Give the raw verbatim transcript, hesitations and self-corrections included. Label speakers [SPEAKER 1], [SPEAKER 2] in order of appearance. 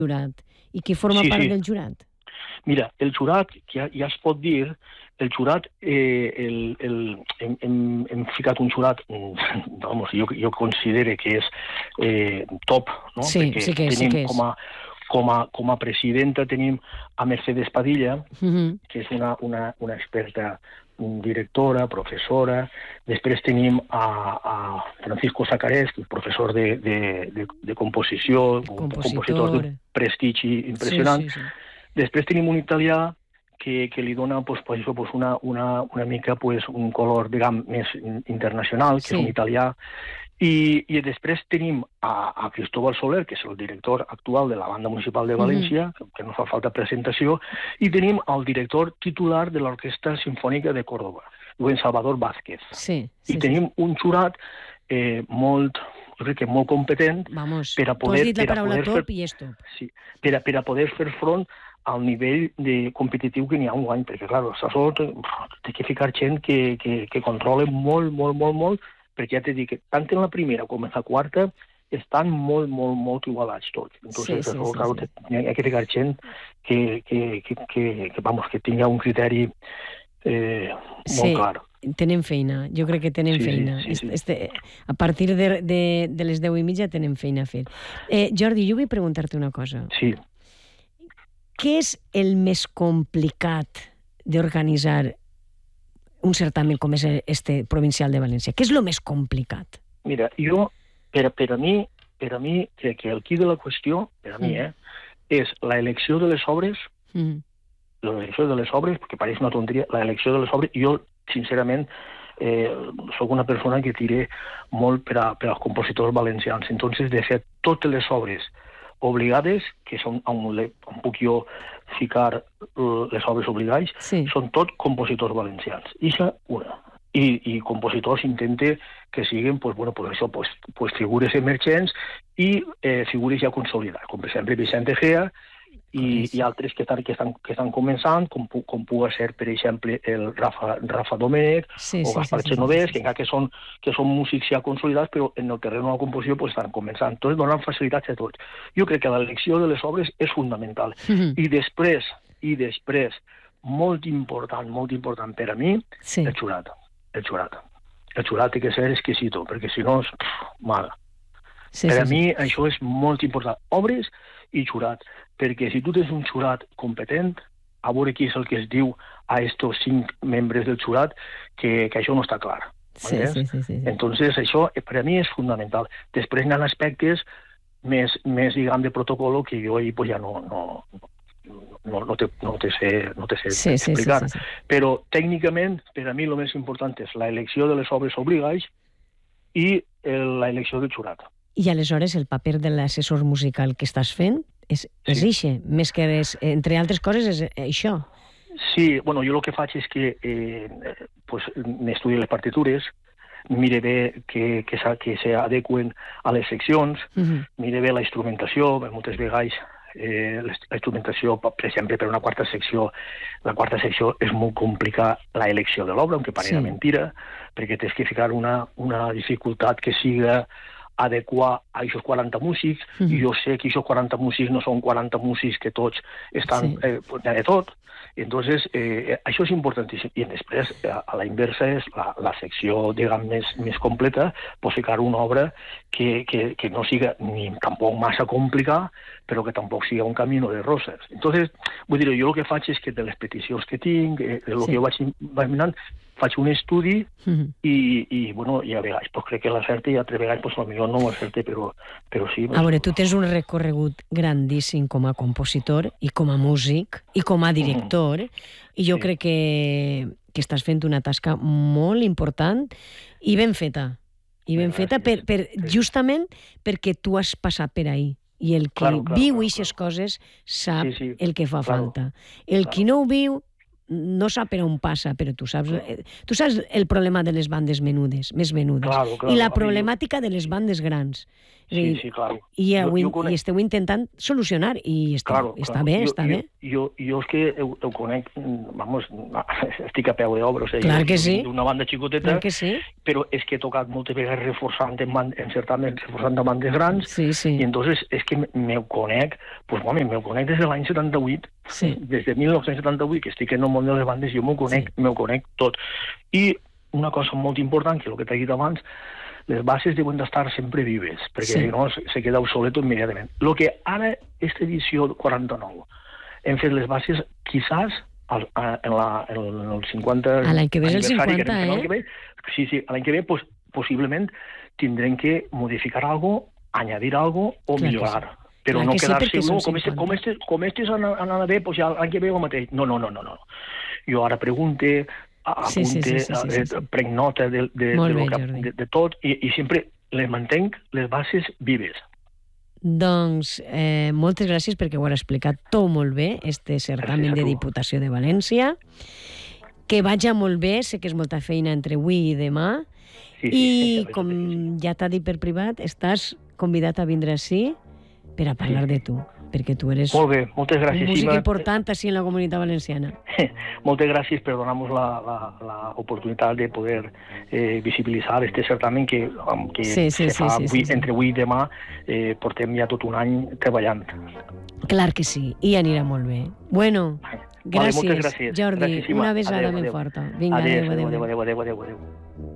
[SPEAKER 1] jurat. I qui forma
[SPEAKER 2] Sí,
[SPEAKER 1] part
[SPEAKER 2] sí.
[SPEAKER 1] del jurat?
[SPEAKER 2] Mira, el jurat, que ja, ja es pot dir, el jurat, eh, el, el, hem, hem, hem ficat un jurat, vamos, jo, jo considero que és eh, top, no?
[SPEAKER 1] Sí,
[SPEAKER 2] Perquè
[SPEAKER 1] sí que és, sí
[SPEAKER 2] tenim
[SPEAKER 1] que és.
[SPEAKER 2] com a, com a, com a presidenta tenim a Mercedes Padilla,
[SPEAKER 1] Uh-huh.
[SPEAKER 2] que és una, una, una experta directora, professora. Després tenim a, a Francisco Sacarés, que és professor de, de, de, de composició, un compositor de prestigi impressionant.
[SPEAKER 1] Sí, sí, sí.
[SPEAKER 2] Després tenim un italià que, que li dona pues, pues, pues una, una, una mica pues, un color, diguem, més internacional, que sí. És un italià. I, i després tenim a, a Cristóbal Soler, que és el director actual de la Banda Municipal de València, uh-huh. que, que no fa falta presentació, i tenim el director titular de l'Orquestra Simfònica de Córdoba, Lluís Salvador Vázquez.
[SPEAKER 1] Sí, sí,
[SPEAKER 2] I tenim
[SPEAKER 1] sí.
[SPEAKER 2] un jurat eh, molt, jo crec que molt competent.
[SPEAKER 1] Vamos,
[SPEAKER 2] per a poder,
[SPEAKER 1] tu has dit la paraula top
[SPEAKER 2] fer,
[SPEAKER 1] i és top.
[SPEAKER 2] Sí, per a, per a poder fer front al nivell de competitiu que n'hi ha un guany, perquè, clar, això té que ficar gent que, que, que controla molt, molt, molt, molt, perquè ja t'he dit que tant en la primera com en la quarta estan molt, molt, molt igualats tots. Entonces,
[SPEAKER 1] sí, sí,
[SPEAKER 2] això,
[SPEAKER 1] sí,
[SPEAKER 2] claro,
[SPEAKER 1] sí.
[SPEAKER 2] Hi ha que ficar gent que, que, que, que, que, vamos, que tinga un criteri eh, molt
[SPEAKER 1] sí.
[SPEAKER 2] clar.
[SPEAKER 1] Tenen feina, jo crec que tenen
[SPEAKER 2] sí,
[SPEAKER 1] feina.
[SPEAKER 2] Sí, sí, sí.
[SPEAKER 1] Este, a partir de, de, de les deu i mitja tenen feina a fer. Eh, Jordi, jo vull preguntar-te una cosa.
[SPEAKER 2] Sí.
[SPEAKER 1] Què és el més complicat d'organitzar un certamen com és este provincial de València? Què és el més complicat?
[SPEAKER 2] Mira, jo, per, per a mi, per a mi, crec que el qui de la qüestió, per a mi,
[SPEAKER 1] Mm.
[SPEAKER 2] eh, és la elecció de les obres,
[SPEAKER 1] Mm.
[SPEAKER 2] l'elecció de les obres, perquè pareix una tonteria, la elecció de les obres, jo, sincerament, eh, sóc una persona que tire molt per, a, per als compositors valencians. Entonces, de fet, totes les obres obligades, que són on, le, on puc jo ficar les obres obligades,
[SPEAKER 1] sí.
[SPEAKER 2] són tot compositors valencians. I això, una. I, i compositors intente que siguin pues, bueno, pues això, pues, pues figures emergents i eh, figures ja consolidades, com per exemple Vicente Gea, i, i altres que estan, que estan, que estan començant, com, com pugui ser, per exemple, el Rafa, Rafa Domènech
[SPEAKER 1] sí,
[SPEAKER 2] o
[SPEAKER 1] sí,
[SPEAKER 2] Gaspar
[SPEAKER 1] sí, sí,
[SPEAKER 2] Genovès,
[SPEAKER 1] sí, sí.
[SPEAKER 2] que encara que són, que són músics ja consolidats, però en el terreny de la composició pues, estan començant. Tots donen facilitats a tots. Jo crec que l'elecció de les obres és fundamental.
[SPEAKER 1] Mm-hmm.
[SPEAKER 2] I després, i després, molt important, molt important per a mi,
[SPEAKER 1] sí.
[SPEAKER 2] el jurat. El jurat. El jurat té que ser exquisito, perquè si no és mal.
[SPEAKER 1] Sí,
[SPEAKER 2] per
[SPEAKER 1] sí,
[SPEAKER 2] a mi
[SPEAKER 1] sí.
[SPEAKER 2] això és molt important. Obres i jurat. Perquè si tu tens un jurat competent, a veure qui és el que es diu a estos cinc membres del jurat, que, que això no està clar.
[SPEAKER 1] Sí, sí, sí, sí.
[SPEAKER 2] Entonces, això per a mi és fundamental. Després hi ha aspectes més, més diguem, de protocolo que jo ahir pues, ja no, no, no, no, te, no te sé, no te sé
[SPEAKER 1] sí,
[SPEAKER 2] explicar.
[SPEAKER 1] Sí, sí, sí.
[SPEAKER 2] Però tècnicament, per a mi el més important és la elecció de les obres obligades i la elecció del jurat.
[SPEAKER 1] I aleshores el paper de l'assessor musical que estàs fent és, és sí. Ixe, més que és, entre altres coses és això.
[SPEAKER 2] Sí, bueno, jo el que faig és que eh, pues, m'estudio les partitures, mire bé que, que, que s'adequen a les seccions, uh-huh. mire bé la instrumentació, moltes vegades eh, la instrumentació, per exemple, per una quarta secció, la quarta secció és molt complicar la elecció de l'obra, aunque parega sí. mentira, perquè tens que ficar una, una dificultat que siga adequar a aquests quaranta músics, mm-hmm. i jo sé que aquests quaranta músics no són quaranta músics que tots estan, sí. eh, de tot, entonces eh, això és importantíssim. I després, a, a la inversa, és la, la secció, diguem, més, més completa, pues ficar una obra que, que, que no siga ni tampoc massa complicada, però que tampoc siga un camino de roses. Entonces, vull dir, jo el que faig és que de les peticions que tinc, eh, el sí. que jo vaig, vaig mirant, faig un estudi uh-huh. i, i, bueno, i a vegades pues, crec que l'acerti i a altres vegades pues, potser no l'acerti, però, però sí.
[SPEAKER 1] A veure, tu tens un recorregut grandíssim com a compositor i com a músic i com a director, uh-huh. i jo sí. crec que, que estàs fent una tasca molt important i ben feta. I ben feta per, per, justament perquè tu has passat per ahí. I el que
[SPEAKER 2] claro, claro,
[SPEAKER 1] viu
[SPEAKER 2] claro,
[SPEAKER 1] aquestes
[SPEAKER 2] claro.
[SPEAKER 1] coses sap
[SPEAKER 2] sí, sí.
[SPEAKER 1] el que fa
[SPEAKER 2] claro,
[SPEAKER 1] falta. El
[SPEAKER 2] claro.
[SPEAKER 1] qui no ho viu no sap per on passa, però tu saps, tu saps el problema de les bandes menudes, més menudes,
[SPEAKER 2] claro, claro.
[SPEAKER 1] i la problemàtica de les bandes grans.
[SPEAKER 2] Sí, sí, clar.
[SPEAKER 1] I, jo, jo conec... I esteu intentant solucionar, i està, claro, està claro. bé, jo, està
[SPEAKER 2] jo,
[SPEAKER 1] bé.
[SPEAKER 2] Jo, jo és que ho, ho conec, vamos, estic a peu d'obra, o sigui,
[SPEAKER 1] clar que sí.
[SPEAKER 2] d'una banda xicoteta,
[SPEAKER 1] clar que sí.
[SPEAKER 2] però és que he tocat moltes vegades reforçant en, man, en certament, reforçant en bandes grans,
[SPEAKER 1] sí, sí.
[SPEAKER 2] i entonces és que me ho conec, pues, home, me ho conec des de l'any setanta-vuit,
[SPEAKER 1] sí.
[SPEAKER 2] des de mil nou-cents setanta-vuit, que estic en el món de les bandes, jo m'ho conec, sí. me ho conec tot. I una cosa molt important, que el que t'he dit abans, les bases deuen d'estar sempre vives, perquè sí. si no se queda obsoleto immediatament. El que ara, aquesta edició quaranta-nou, hem fet les bases, quizás, al, a, en, la, en el cinquanta...
[SPEAKER 1] A l'any que ve és el cinquanta,
[SPEAKER 2] eh?
[SPEAKER 1] Que
[SPEAKER 2] ve, sí, sí, a l'any que ve, pues, possiblement, tindrem que modificar algo, añadir algo o clar millorar. Sí. Però clar no quedar-se, sí, no, com, este, com, este, com estes anant bé, pues ja l'any que ve el mateix. No, no, no, no, no. Jo ara pregunte... apunte, sí, sí, sí, sí, sí, sí. prenc nota de, de, de,
[SPEAKER 1] bé,
[SPEAKER 2] que, de, de tot i, i sempre les mantenc les bases vives.
[SPEAKER 1] Doncs eh, moltes gràcies perquè ho has explicat tot molt bé, este certamen de Diputació de València, que vaja molt bé, sé que és molta feina entre avui i demà, sí, sí, i sí, com ja t'ha dit per privat, estàs convidat a vindre ací per a parlar sí. de tu, perquè tu eres
[SPEAKER 2] molt bé, moltes gràcies,
[SPEAKER 1] un músic Ima. important així en la comunitat valenciana.
[SPEAKER 2] Moltes gràcies per donar-nos l'oportunitat de poder eh, visibilitzar este certamen que, que
[SPEAKER 1] sí, sí,
[SPEAKER 2] se fa
[SPEAKER 1] sí, sí,
[SPEAKER 2] avui,
[SPEAKER 1] sí, sí.
[SPEAKER 2] entre avui i demà, eh, portem ja tot un any treballant.
[SPEAKER 1] Clar que sí, i anirà molt bé. Bueno, gràcies,
[SPEAKER 2] vale, gràcies.
[SPEAKER 1] Jordi,
[SPEAKER 2] gràcies,
[SPEAKER 1] una besada ben forta. Vinga, adéu, adéu, adéu.
[SPEAKER 2] adéu, adéu, adéu, adéu.